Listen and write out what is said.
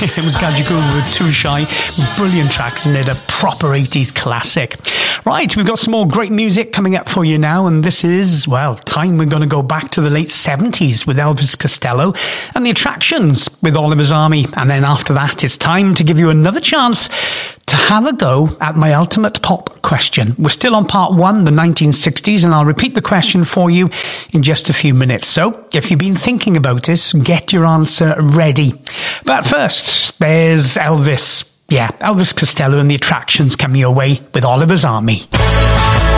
It was Gadget with Too Shy. Brilliant tracks in it, a proper 80s classic. Right, we've got some more great music coming up for you now, and this is, well, time we're going to go back to the late 70s with Elvis Costello and the Attractions with Oliver's Army. And then after that, it's time to give you another chance to have a go at my ultimate pop question. We're still on part one, the 1960s, and I'll repeat the question for you in just a few minutes. So, if you've been thinking about this, get your answer ready. But first, there's Elvis. Yeah, Elvis Costello and the Attractions coming your way with Oliver's Army.